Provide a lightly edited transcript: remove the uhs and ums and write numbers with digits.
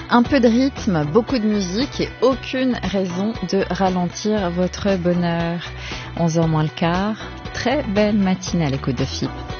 Un peu de rythme, beaucoup de musique et aucune raison de ralentir votre bonheur. 11h moins le quart, très belle matinée à l'écoute de FIP.